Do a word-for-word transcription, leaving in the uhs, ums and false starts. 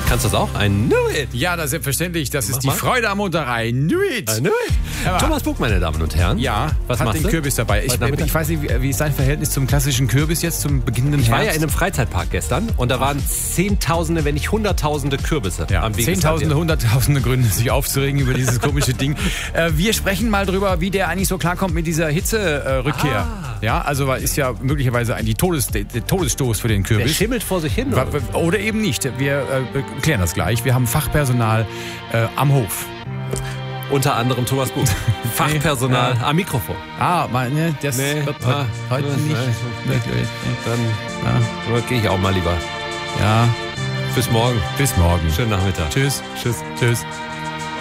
Kannst du das auch? I knew it. Ja, das ist selbstverständlich. Das Mach ist die mal. Freude am Montag. I knew it. I knew it. Aber- Thomas Buck, meine Damen und Herren. Ja, Was hat machst den du? Kürbis dabei. Ich, Heute Nachmittag? ich weiß nicht, wie, wie ist dein Verhältnis zum klassischen Kürbis jetzt, zum beginnenden Ich war ja Herbst? in einem Freizeitpark gestern und da waren Zehntausende, wenn nicht Hunderttausende Kürbisse Ja, am Weg. Zehntausende, Hunderttausende Gründe, sich aufzuregen über dieses komische Ding. Äh, wir sprechen mal drüber, wie der eigentlich so klarkommt mit dieser Hitze-Rückkehr. Ah. Ja, also weil ist ja möglicherweise ein die Todes, der, der Todesstoß für den Der Kürbis. schimmelt vor sich hin. Wa- Oder? wa- Oder eben nicht. Wir äh, klären das gleich. Wir haben Fachpersonal äh, am Hof. Unter anderem Thomas Buck. Fachpersonal Ja. am Mikrofon. Ah, meine, das Nee, wird ah, heute nee, nicht. nee. Dann ja. gehe ich auch mal lieber. Ja, Bis morgen. bis morgen. Schönen Nachmittag. Tschüss. Tschüss. Tschüss.